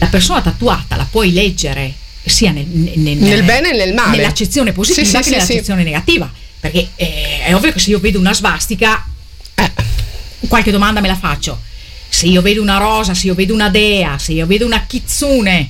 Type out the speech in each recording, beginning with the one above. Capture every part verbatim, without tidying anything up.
la persona tatuata la puoi leggere sia nel, nel, nel bene e nel male, nell'accezione positiva sì, che sì, nell'accezione sì. negativa, perché eh, è ovvio che se io vedo una svastica, eh. qualche domanda me la faccio. Se io vedo una rosa, se io vedo una dea, se io vedo una kitsune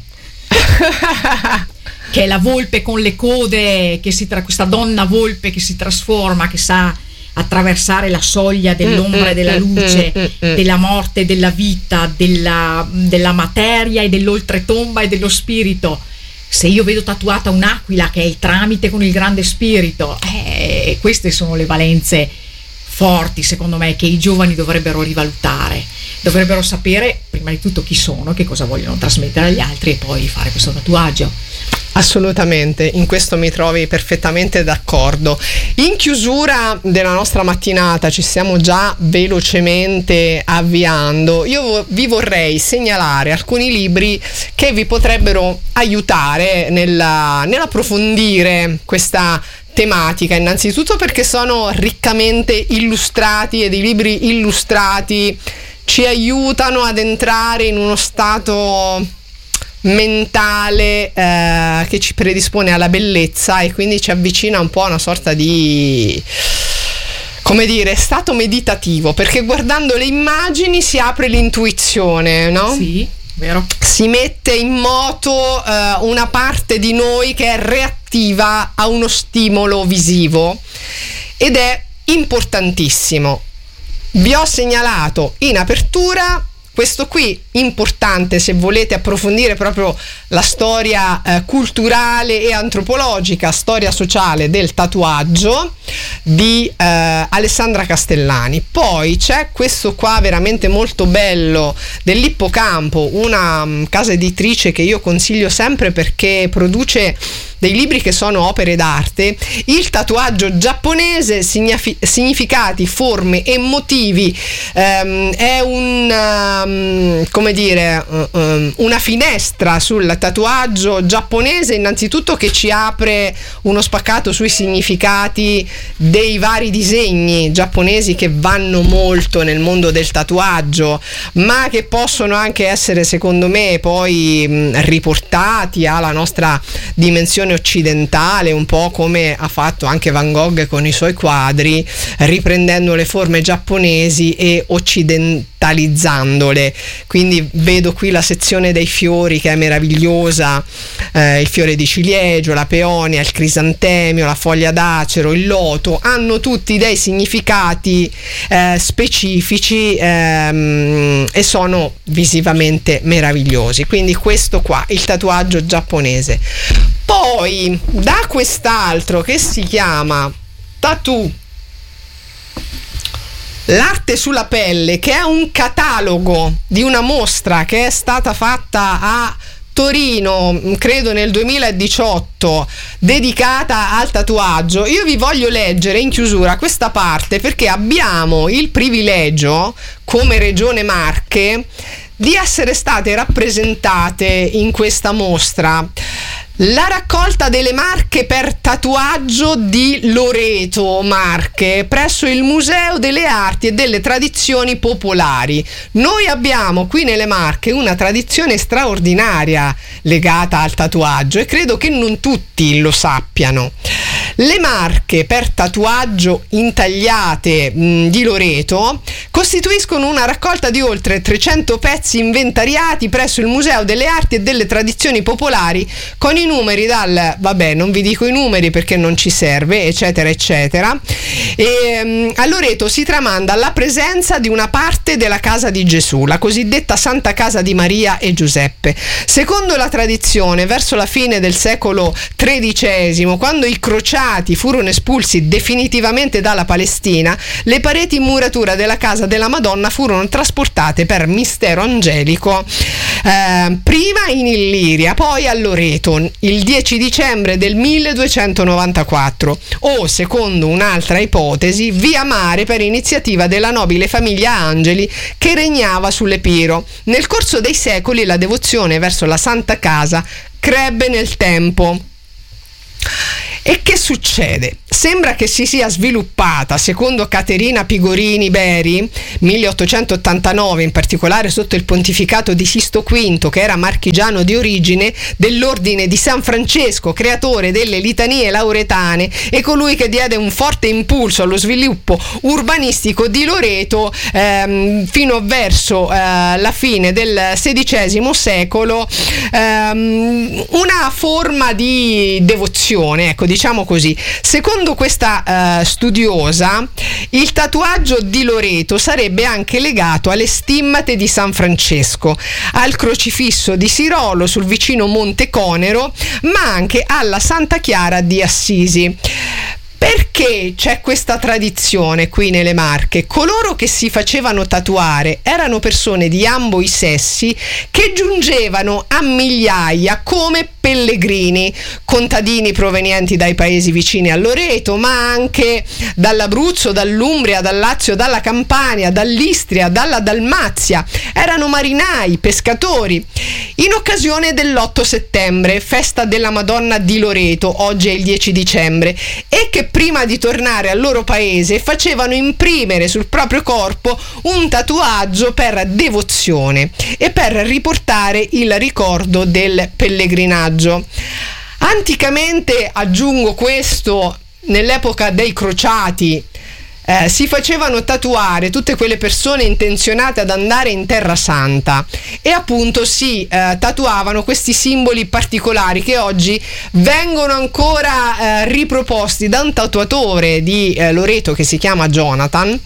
che è la volpe con le code, che si tra questa donna volpe che si trasforma, che sa attraversare la soglia dell'ombra e della luce, della morte, della vita, della, della materia e dell'oltretomba e dello spirito. Se io vedo tatuata un'aquila che è il tramite con il grande spirito, eh, queste sono le valenze forti, secondo me, che i giovani dovrebbero rivalutare, dovrebbero sapere prima di tutto chi sono, che cosa vogliono trasmettere agli altri e poi fare questo tatuaggio. Assolutamente, in questo mi trovi perfettamente d'accordo. In chiusura della nostra mattinata, ci stiamo già velocemente avviando, io vi vorrei segnalare alcuni libri che vi potrebbero aiutare nella, nell'approfondire questa tematica, innanzitutto perché sono riccamente illustrati ed i libri illustrati ci aiutano ad entrare in uno stato mentale eh, che ci predispone alla bellezza e quindi ci avvicina un po' a una sorta di, come dire, stato meditativo, perché guardando le immagini si apre l'intuizione, no? Sì, vero. Si mette in moto eh, una parte di noi che è reattiva a uno stimolo visivo ed è importantissimo. Vi ho segnalato in apertura questo qui, importante se volete approfondire proprio la storia eh, culturale e antropologica, storia sociale del tatuaggio di eh, Alessandra Castellani. Poi c'è questo qua veramente molto bello dell'Ippocampo, una um, casa editrice che io consiglio sempre perché produce dei libri che sono opere d'arte, il tatuaggio giapponese, signifi- significati, forme e motivi. Um, è un um, come dire um, una finestra sul tatuaggio giapponese, innanzitutto, che ci apre uno spaccato sui significati dei vari disegni giapponesi che vanno molto nel mondo del tatuaggio, ma che possono anche essere, secondo me, poi mh, riportati alla nostra dimensione occidentale, un po' come ha fatto anche Van Gogh con i suoi quadri, riprendendo le forme giapponesi e occidentalizzandole. Quindi vedo qui la sezione dei fiori che è meravigliosa, eh, il fiore di ciliegio, la peonia, il crisantemio, la foglia d'acero, il loto, hanno tutti dei significati eh, specifici ehm, e sono visivamente meravigliosi. Quindi questo qua, il tatuaggio giapponese. Poi da quest'altro che si chiama Tattoo, l'arte sulla pelle, che è un catalogo di una mostra che è stata fatta a Torino, credo nel duemiladiciotto, dedicata al tatuaggio. Io vi voglio leggere in chiusura questa parte perché abbiamo il privilegio, come Regione Marche, di essere state rappresentate in questa mostra. La raccolta delle marche per tatuaggio di Loreto, Marche, presso il Museo delle Arti e delle Tradizioni Popolari. Noi abbiamo qui nelle Marche una tradizione straordinaria legata al tatuaggio e credo che non tutti lo sappiano. Le marche per tatuaggio intagliate mh, di Loreto costituiscono una raccolta di oltre trecento pezzi inventariati presso il Museo delle Arti e delle Tradizioni Popolari, con i numeri dal, vabbè, non vi dico i numeri perché non ci serve, eccetera eccetera. E mh, a Loreto si tramanda la presenza di una parte della casa di Gesù, la cosiddetta Santa Casa di Maria e Giuseppe. Secondo la tradizione, verso la fine del secolo tredicesimo, quando i crociati furono espulsi definitivamente dalla Palestina, le pareti in muratura della casa della Madonna furono trasportate per mistero angelico eh, prima in Illiria, poi a Loreto il dieci dicembre del milleduecentonovantaquattro, o secondo un'altra ipotesi via mare per iniziativa della nobile famiglia Angeli che regnava sull'Epiro. Nel corso dei secoli la devozione verso la Santa Casa crebbe nel tempo. E che succede? sembra che si sia sviluppata, secondo Caterina Pigorini Beri, milleottocentottantanove, in particolare sotto il pontificato di Sisto V, che era marchigiano di origine, dell'ordine di San Francesco, creatore delle litanie lauretane e colui che diede un forte impulso allo sviluppo urbanistico di Loreto ehm, fino verso eh, la fine del sedicesimo secolo, ehm, una forma di devozione, ecco, diciamo così. Secondo questa eh, studiosa, il tatuaggio di Loreto sarebbe anche legato alle stimmate di San Francesco, al crocifisso di Sirolo sul vicino Monte Conero, ma anche alla Santa Chiara di Assisi. Perché c'è questa tradizione qui nelle Marche? Coloro che si facevano tatuare erano persone di ambo i sessi che giungevano a migliaia come pellegrini, contadini provenienti dai paesi vicini a Loreto, ma anche dall'Abruzzo, dall'Umbria, dal Lazio, dalla Campania, dall'Istria, dalla Dalmazia. Erano marinai, pescatori. In occasione dell'otto settembre, festa della Madonna di Loreto, oggi è il dieci dicembre, e che prima di tornare al loro paese facevano imprimere sul proprio corpo un tatuaggio per devozione e per riportare il ricordo del pellegrinaggio. Anticamente, aggiungo questo, nell'epoca dei crociati eh, si facevano tatuare tutte quelle persone intenzionate ad andare in Terra Santa e appunto si eh, tatuavano questi simboli particolari che oggi vengono ancora eh, riproposti da un tatuatore di eh, Loreto che si chiama Jonathan,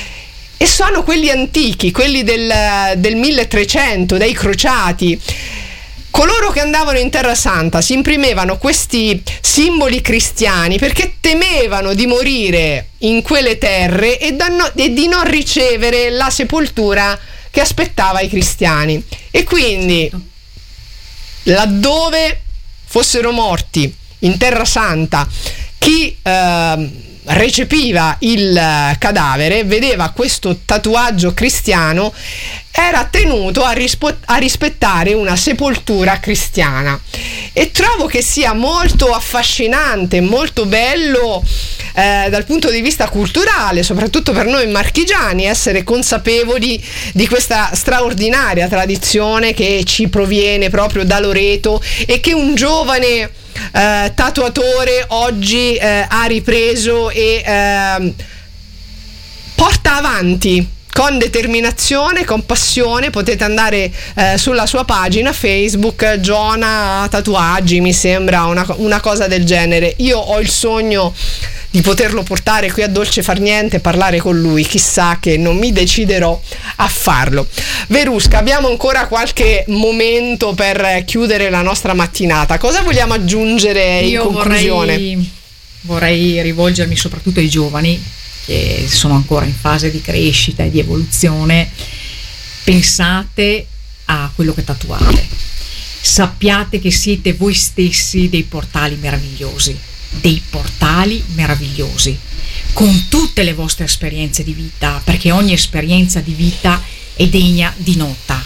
e sono quelli antichi, quelli del, del milletrecento, dei crociati. Coloro che andavano in Terra Santa si imprimevano questi simboli cristiani perché temevano di morire in quelle terre e, no, e di non ricevere la sepoltura che aspettava i cristiani. E quindi, laddove fossero morti in Terra Santa, chi eh, recepiva il cadavere vedeva questo tatuaggio cristiano, era tenuto a, rispo- a rispettare una sepoltura cristiana. E trovo che sia molto affascinante, molto bello eh, dal punto di vista culturale, soprattutto per noi marchigiani, essere consapevoli di questa straordinaria tradizione che ci proviene proprio da Loreto e che un giovane eh, tatuatore oggi eh, ha ripreso e eh, porta avanti con determinazione, con passione. Potete andare eh, sulla sua pagina Facebook, Giona Tatuaggi, mi sembra una, una cosa del genere. Io ho il sogno di poterlo portare qui a Dolce Far Niente e parlare con lui, chissà che non mi deciderò a farlo. Verusca, abbiamo ancora qualche momento per chiudere la nostra mattinata. Cosa vogliamo aggiungere in Io conclusione? Vorrei, vorrei rivolgermi soprattutto ai giovani che sono ancora in fase di crescita e di evoluzione. Pensate a quello che tatuate, sappiate che siete voi stessi dei portali meravigliosi, dei portali meravigliosi, con tutte le vostre esperienze di vita, perché ogni esperienza di vita è degna di nota.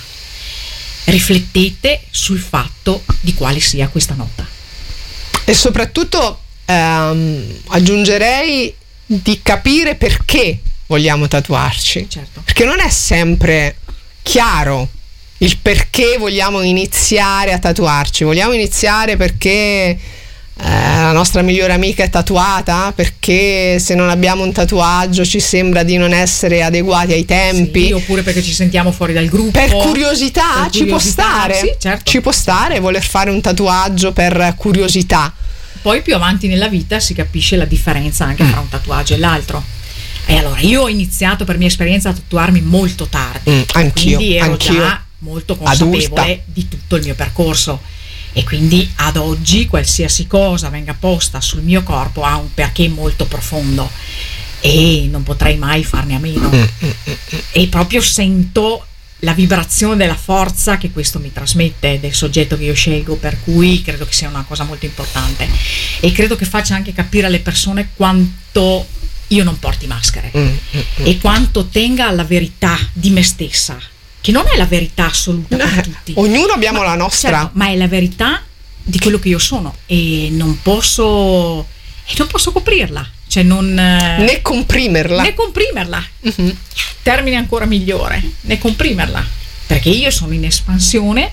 Riflettete sul fatto di quale sia questa nota. E soprattutto ehm, aggiungerei di capire perché vogliamo tatuarci. Certo. Perché non è sempre chiaro il perché vogliamo iniziare a tatuarci. Vogliamo iniziare perché eh, la nostra migliore amica è tatuata, perché se non abbiamo un tatuaggio ci sembra di non essere adeguati ai tempi, sì, oppure perché ci sentiamo fuori dal gruppo. Per curiosità, per ci curiosità, può stare, sì, certo. Ci può stare voler fare un tatuaggio per curiosità. Poi più avanti nella vita si capisce la differenza anche tra un tatuaggio e l'altro. E allora io ho iniziato per mia esperienza a tatuarmi molto tardi, mm, anch'io, quindi ero anch'io. già molto consapevole Adulta. di tutto il mio percorso, e quindi ad oggi qualsiasi cosa venga posta sul mio corpo ha un perché molto profondo e non potrei mai farne a meno. Mm, mm, mm. E proprio sento la vibrazione della forza che questo mi trasmette, del soggetto che io scelgo, per cui credo che sia una cosa molto importante e credo che faccia anche capire alle persone quanto io non porti maschere mm, mm, mm. e quanto tenga alla verità di me stessa, che non è la verità assoluta per tutti. Ognuno abbiamo ma, la nostra. Certo, ma è la verità di quello che io sono e non posso e non posso coprirla. cioè non né comprimerla né comprimerla uh-huh. Termine ancora migliore, né comprimerla, perché io sono in espansione,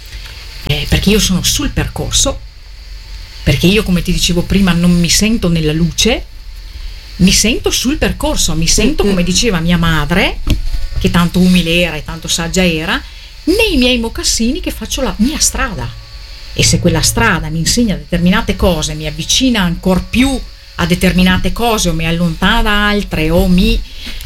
eh, perché io sono sul percorso, perché io, come ti dicevo prima, non mi sento nella luce, mi sento sul percorso, mi sento, come diceva mia madre, che tanto umile era e tanto saggia era, nei miei mocassini che faccio la mia strada. E se quella strada mi insegna determinate cose, mi avvicina ancor più a determinate cose o mi allontana da altre o mi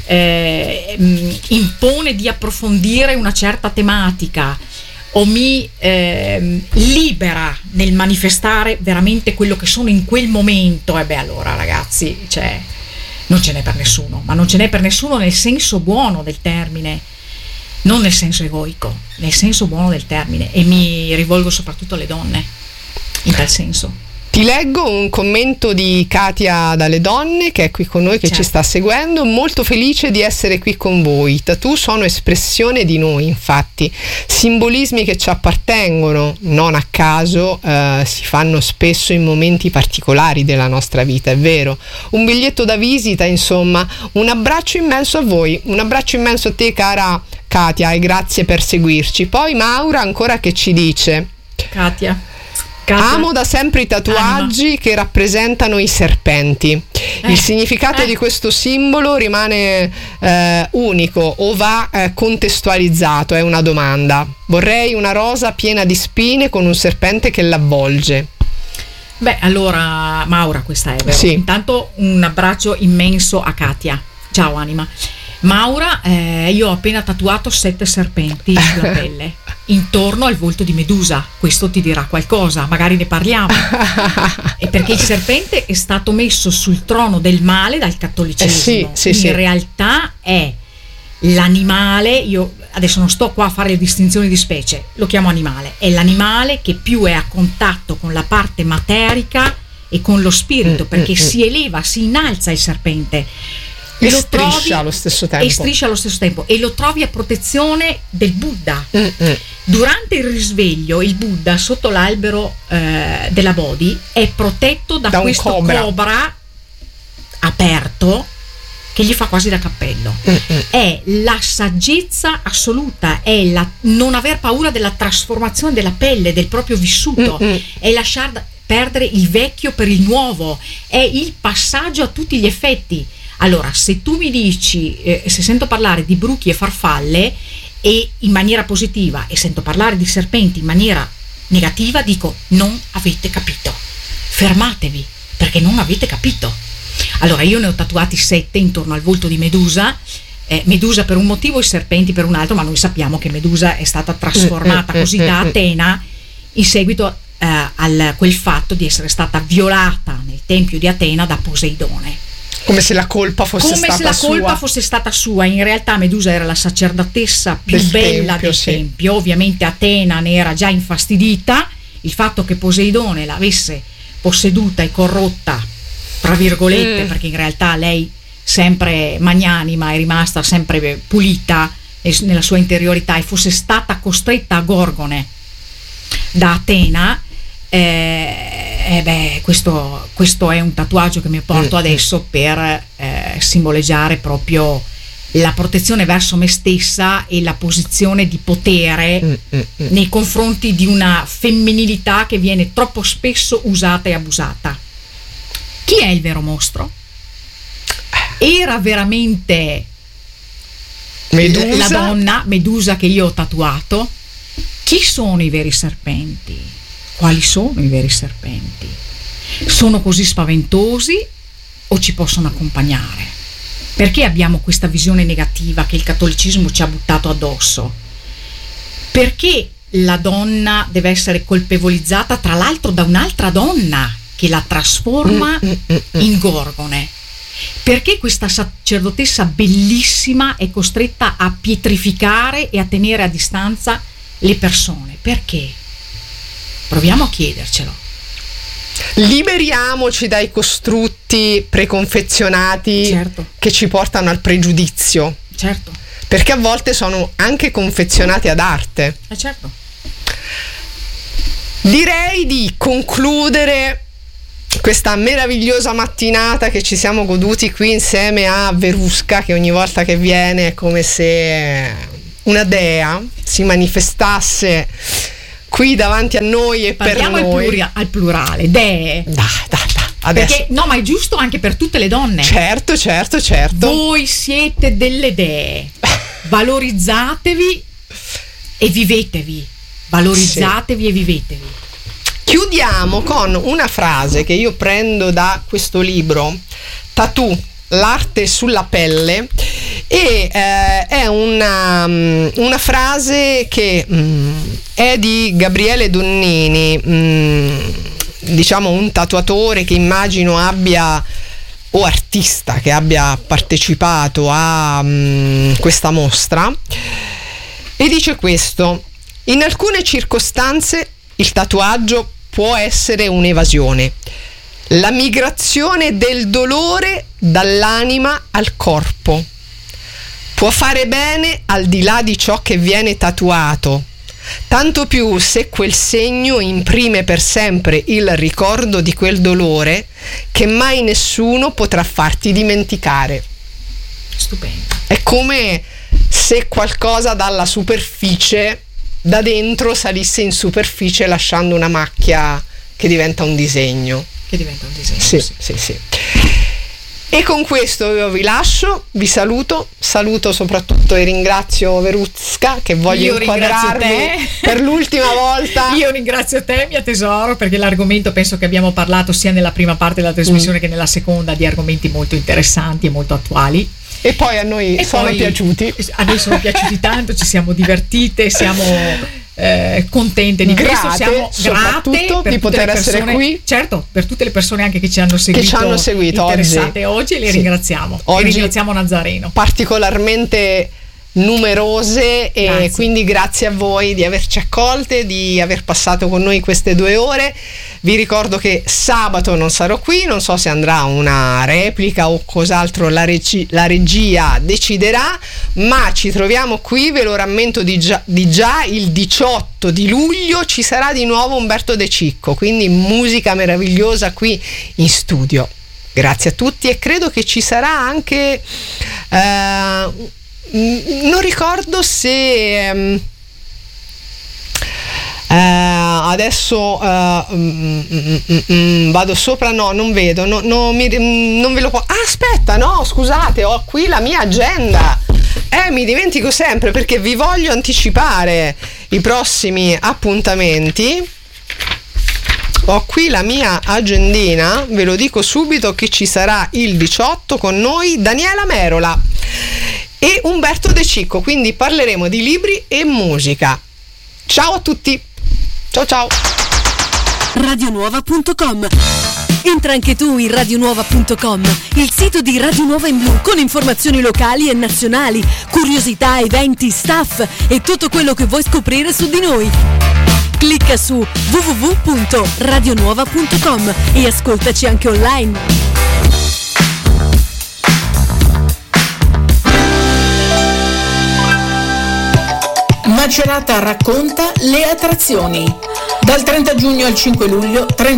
eh, impone di approfondire una certa tematica o mi eh, libera nel manifestare veramente quello che sono in quel momento, e beh, allora ragazzi, cioè, non ce n'è per nessuno, ma non ce n'è per nessuno nel senso buono del termine, non nel senso egoico, nel senso buono del termine, e mi rivolgo soprattutto alle donne in tal senso. Ti leggo un commento di Katia dalle Donne, che è qui con noi, che certo. ci sta seguendo. Molto felice di essere qui con voi. I tattoo sono espressione di noi, infatti, simbolismi che ci appartengono, non a caso eh, si fanno spesso in momenti particolari della nostra vita, è vero. Un biglietto da visita, insomma, un abbraccio immenso a voi, un abbraccio immenso a te, cara Katia, e grazie per seguirci. Poi Maura ancora che ci dice: Katia, Katia. Amo da sempre i tatuaggi Anima. che rappresentano i serpenti. Eh. Il significato eh. di questo simbolo rimane eh, unico o va eh, contestualizzato? È una domanda. Vorrei una rosa piena di spine con un serpente che l'avvolge. Beh, allora Maura, questa è vero. Sì. Intanto un abbraccio immenso a Katia. Ciao anima. Maura, eh, io ho appena tatuato sette serpenti sulla pelle intorno al volto di Medusa. Questo ti dirà qualcosa, magari ne parliamo. E perché il serpente è stato messo sul trono del male dal cattolicesimo. Eh sì, sì, in sì. realtà è l'animale, io adesso non sto qua a fare le distinzioni di specie, lo chiamo animale, è l'animale che più è a contatto con la parte materica e con lo spirito, perché mm, si eleva, si innalza il serpente. E lo striscia trovi, allo stesso tempo. E striscia allo stesso tempo. E lo trovi a protezione del Buddha. Mm-hmm. Durante il risveglio, il Buddha sotto l'albero eh, della Bodhi è protetto da, da questo cobra. cobra aperto che gli fa quasi da cappello. Mm-hmm. È la saggezza assoluta, è la non aver paura della trasformazione della pelle, del proprio vissuto, mm-hmm. è lasciar perdere il vecchio per il nuovo, è il passaggio a tutti gli effetti. Allora, se tu mi dici, eh, se sento parlare di bruchi e farfalle e in maniera positiva e sento parlare di serpenti in maniera negativa, dico: non avete capito, fermatevi, perché non avete capito. Allora, io ne ho tatuati sette intorno al volto di Medusa, eh, Medusa per un motivo e serpenti per un altro, ma noi sappiamo che Medusa è stata trasformata così da Atena in seguito eh, a quel fatto di essere stata violata nel tempio di Atena da Poseidone. Come se la colpa fosse Come stata se la colpa sua. fosse stata sua. In realtà Medusa era la sacerdotessa più del bella tempio, del sì. tempio. Ovviamente Atena ne era già infastidita. Il fatto che Poseidone l'avesse posseduta e corrotta, tra virgolette, mm. perché in realtà lei, sempre magnanima, è rimasta sempre pulita nella sua interiorità, e fosse stata costretta a Gorgone da Atena. Eh, eh beh, questo, questo è un tatuaggio che mi porto adesso per eh, simboleggiare proprio la protezione verso me stessa e la posizione di potere mm, mm, mm. nei confronti di una femminilità che viene troppo spesso usata e abusata. Chi è il vero mostro? Era veramente Medusa? La donna Medusa che io ho tatuato? Chi sono i veri serpenti? Quali sono i veri serpenti? Sono così spaventosi o ci possono accompagnare? Perché abbiamo questa visione negativa che il cattolicesimo ci ha buttato addosso? Perché la donna deve essere colpevolizzata, tra l'altro, da un'altra donna che la trasforma in Gorgone? Perché questa sacerdotessa bellissima è costretta a pietrificare e a tenere a distanza le persone? Perché? Proviamo a chiedercelo. Liberiamoci dai costrutti preconfezionati, certo. che ci portano al pregiudizio. Certo. Perché a volte sono anche confezionati ad arte. Eh certo. Direi di concludere questa meravigliosa mattinata che ci siamo goduti qui insieme a Verusca, che ogni volta che viene è come se una dea si manifestasse qui davanti a noi e Parliamo per al, noi. pluria- al plurale, dee. Dai, dai, dai. Adesso. Perché, no, ma è giusto anche per tutte le donne. Certo, certo, certo. Voi siete delle dee. Valorizzatevi e vivetevi. Valorizzatevi sì. e vivetevi. Chiudiamo con una frase che io prendo da questo libro, Tattoo, l'arte sulla pelle, e eh, è una, una frase che mh, è di Gabriele Donnini, mh, diciamo un tatuatore che immagino abbia, o artista che abbia partecipato a mh, questa mostra, e dice questo: in alcune circostanze il tatuaggio può essere un'evasione, la migrazione del dolore dall'anima al corpo. Può fare bene al di là di ciò che viene tatuato, tanto più se quel segno imprime per sempre il ricordo di quel dolore che mai nessuno potrà farti dimenticare. Stupendo. È come se qualcosa dalla superficie, da dentro, salisse in superficie lasciando una macchia che diventa un disegno. Che diventa un disegno. Sì, sì, sì, sì. E con questo io vi lascio, vi saluto, saluto soprattutto e ringrazio Verusca, che voglio io inquadrarmi per l'ultima volta. Io ringrazio te, mia tesoro, perché l'argomento, penso che abbiamo parlato sia nella prima parte della trasmissione mm. che nella seconda, di argomenti molto interessanti e molto attuali. E poi a noi e sono poi, piaciuti. A noi sono piaciuti tanto, ci siamo divertite, siamo eh, contente di grate, questo, siamo soprattutto grate di poter essere persone, qui. Certo, per tutte le persone anche che ci hanno seguito, che ci hanno seguito interessate oggi, oggi le sì. ringraziamo. Oggi e ringraziamo Nazareno. Particolarmente numerose, e grazie. Quindi grazie a voi di averci accolte, di aver passato con noi queste due ore. Vi ricordo che sabato non sarò qui, non so se andrà una replica o cos'altro, la, regi- la regia deciderà, ma ci troviamo qui, ve lo rammento di già, di già il diciotto di luglio ci sarà di nuovo Umberto De Cicco, quindi musica meravigliosa qui in studio. Grazie a tutti, e credo che ci sarà anche eh, non ricordo se um, uh, adesso uh, mm, mm, mm, mm, vado sopra, no, non vedo, no, no, mi, mm, non ve lo posso. Ah, aspetta, no, scusate, ho qui la mia agenda. Eh, mi dimentico sempre, perché vi voglio anticipare i prossimi appuntamenti. Ho qui la mia agendina, ve lo dico subito che ci sarà il diciotto con noi Daniela Merola e Umberto De Cicco, quindi parleremo di libri e musica. Ciao a tutti, ciao ciao. radionuova punto com. Entra anche tu in radionuova punto com, il sito di Radio Nuova in Blu, con informazioni locali e nazionali, curiosità, eventi, staff e tutto quello che vuoi scoprire su di noi. Clicca su w w w punto radionuova punto com e ascoltaci anche online. Macerata racconta le attrazioni. Dal trenta giugno al cinque luglio,